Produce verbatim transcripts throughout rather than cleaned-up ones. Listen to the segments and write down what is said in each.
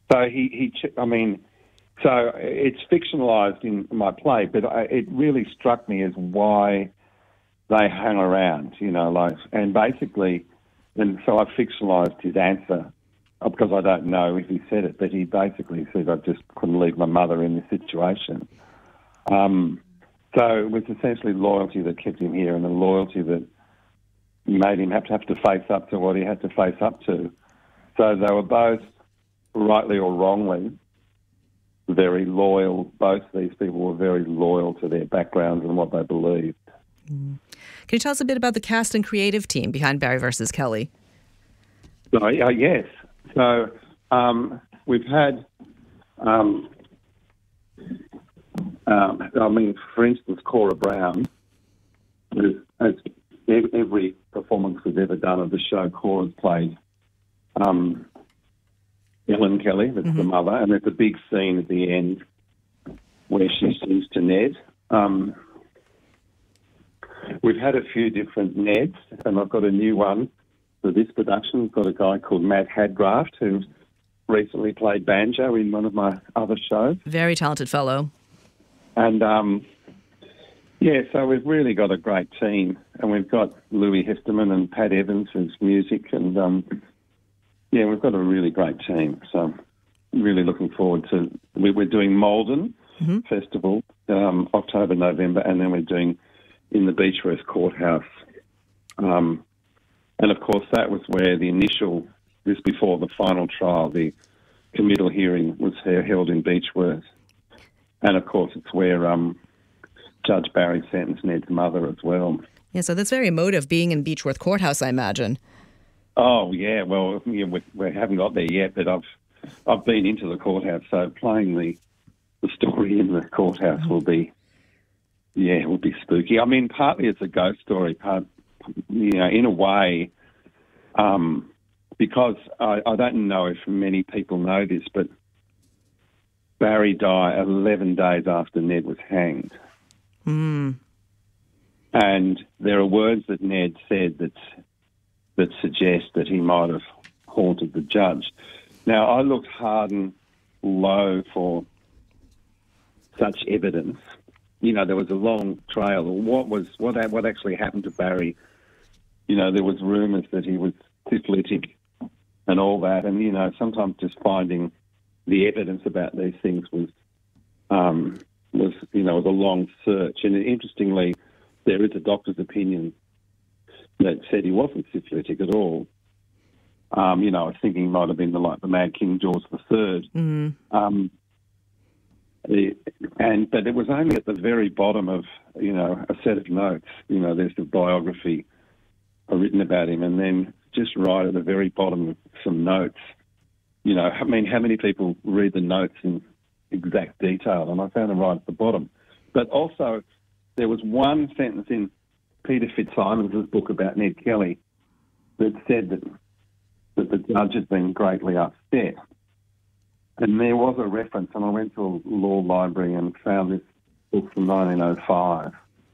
So he, he, ch- I mean, so it's fictionalised in my play, but I, it really struck me as why they hung around, you know, like, and basically, and so I fictionalised his answer because I don't know if he said it, but he basically said I just couldn't leave my mother in this situation. Um, so it was essentially loyalty that kept him here, and the loyalty that made him have to have to face up to what he had to face up to. So they were both, rightly or wrongly, very loyal. Both these people were very loyal to their backgrounds and what they believed. Mm. Can you tell us a bit about the cast and creative team behind Barry versus Kelly? So, uh, yes. So um, we've had, um, um, I mean, for instance, Cora Brown, who has every performance we've ever done of the show, Cora's played um, Ellen Kelly, that's mm-hmm. the mother, and there's a big scene at the end where she sings to Ned. Um, we've had a few different Neds, and I've got a new one for this production. I've got a guy called Matt Hadgraft who recently played banjo in one of my other shows. Very talented fellow. And, um, yeah, so we've really got a great team, and we've got Louis Hesterman and Pat Evans as music, and, um, yeah, we've got a really great team. So really looking forward to... We, we're doing Malden mm-hmm. Festival, um, October, November, and then we're doing in the Beechworth Courthouse. Um, and, of course, that was where the initial... This before the final trial, the committal hearing was held in Beechworth. And, of course, it's where um, Judge Barry sentenced Ned's mother as well. Yeah, so that's very emotive, being in Beechworth Courthouse, I imagine. Oh, yeah, well, yeah, we, we haven't got there yet, but I've I've been into the courthouse, so playing the, the story in the courthouse will be, yeah, will be spooky. I mean, partly it's a ghost story, part, you know, in a way, um, because I, I don't know if many people know this, but Barry died eleven days after Ned was hanged. Mm. And there are words that Ned said that that suggest that he might have haunted the judge. Now, I looked hard and low for such evidence. You know, there was a long trail. What was what what actually happened to Barry? You know, there was rumours that he was syphilitic and all that, and you know, sometimes just finding the evidence about these things was um, was you know was a long search. And interestingly, there is a doctor's opinion that said he wasn't syphilitic at all. Um, you know, I was thinking he might have been the, like the Mad King George the Third. Mm. Um, it, and but it was only at the very bottom of you know a set of notes. You know, there's the biography written about him, and then just right at the very bottom of some notes. You know, I mean, how many people read the notes in exact detail? And I found them right at the bottom. But also, there was one sentence in Peter Fitzsimons' book about Ned Kelly that said that, that the judge had been greatly upset. And there was a reference, and I went to a law library and found this book from nineteen oh five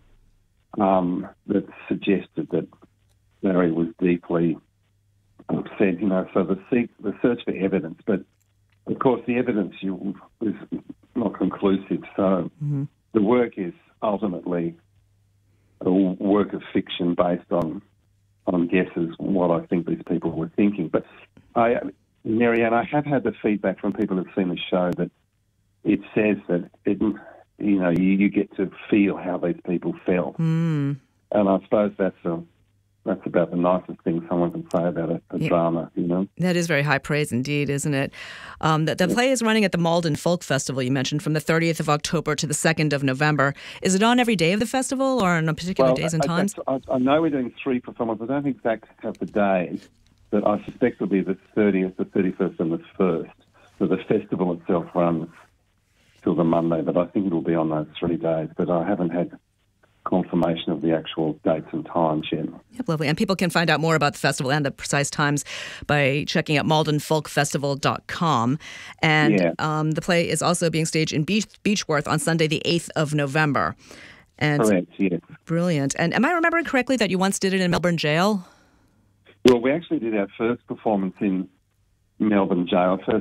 um, that suggested that Barry was deeply upset, you know, so the, seek, the search for evidence. But, of course, the evidence you, is not conclusive, so mm-hmm. the work is ultimately a work of fiction based on on guesses, what I think these people were thinking. But, I, Marianne, I have had the feedback from people who've seen the show that it says that, it, you know, you, you get to feel how these people felt. Mm. And I suppose that's a... That's about the nicest thing someone can say about a, a yeah. drama, you know. That is very high praise indeed, isn't it? Um, the, the play is running at the Malden Folk Festival, you mentioned, from the thirtieth of October to the second of November. Is it on every day of the festival or on particular well, days and I, times? I, I know we're doing three performances. I don't exactly have the days, but I suspect it'll be the thirtieth, the thirty-first and the first. So the festival itself runs till the Monday, but I think it'll be on those three days. But I haven't had confirmation of the actual dates and times yet. Yep, lovely. And people can find out more about the festival and the precise times by checking out malden folk festival dot com. And yeah. um, the play is also being staged in Beech, Beechworth on Sunday, the eighth of November. And correct, yes. Brilliant. And am I remembering correctly that you once did it in Melbourne Jail? Well, we actually did our first performance in Melbourne Jail, first